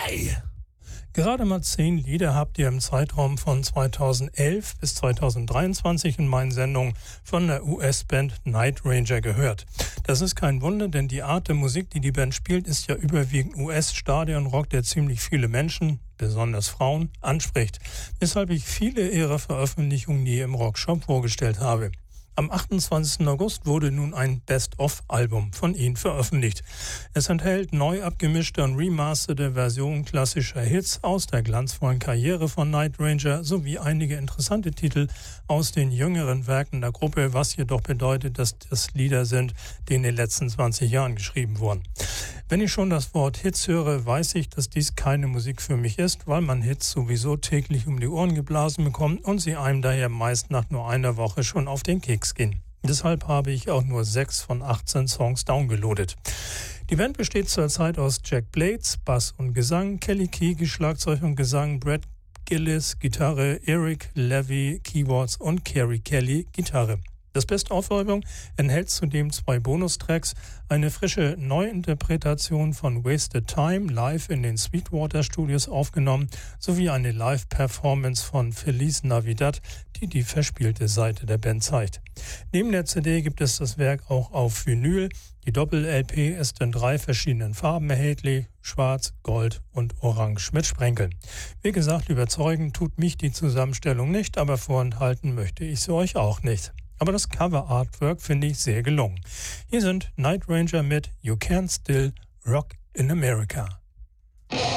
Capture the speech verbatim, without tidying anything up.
Hey! Gerade mal zehn Lieder habt ihr im Zeitraum von zweitausendelf bis zweitausenddreiundzwanzig in meinen Sendungen von der U S-Band Night Ranger gehört. Das ist kein Wunder, denn die Art der Musik, die die Band spielt, ist ja überwiegend U S-Stadionrock, der ziemlich viele Menschen, besonders Frauen, anspricht, weshalb ich viele ihrer Veröffentlichungen nie im Rockshop vorgestellt habe. Am achtundzwanzigsten August wurde nun ein Best-of-Album von ihnen veröffentlicht. Es enthält neu abgemischte und remasterte Versionen klassischer Hits aus der glanzvollen Karriere von Night Ranger sowie einige interessante Titel aus den jüngeren Werken der Gruppe, was jedoch bedeutet, dass das Lieder sind, die in den letzten zwanzig Jahren geschrieben wurden. Wenn ich schon das Wort Hits höre, weiß ich, dass dies keine Musik für mich ist, weil man Hits sowieso täglich um die Ohren geblasen bekommt und sie einem daher meist nach nur einer Woche schon auf den Keks gehen. Deshalb habe ich auch nur sechs von achtzehn Songs downgeloadet. Die Band besteht zurzeit aus Jack Blades, Bass und Gesang, Kelly Keagy, Schlagzeug und Gesang, Brad Gillis, Gitarre, Eric Levy, Keyboards und Carrie Kelly, Gitarre. Das Best-of-Album enthält zudem zwei Bonustracks, eine frische Neuinterpretation von Wasted Time, live in den Sweetwater Studios aufgenommen, sowie eine Live-Performance von Feliz Navidad, die die verspielte Seite der Band zeigt. Neben der C D gibt es das Werk auch auf Vinyl. Die Doppel-L P ist in drei verschiedenen Farben erhältlich, schwarz, gold und orange mit Sprenkeln. Wie gesagt, überzeugen tut mich die Zusammenstellung nicht, aber vorenthalten möchte ich sie euch auch nicht. Aber das Cover-Artwork finde ich sehr gelungen. Hier sind Night Ranger mit You Can't Still Rock in America.